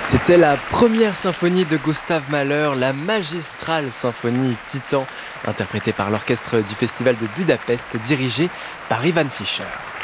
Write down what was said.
C'était la première symphonie de Gustav Mahler, la magistrale symphonie Titan, interprétée par l'orchestre du Festival de Budapest, dirigé par Ivan Fischer.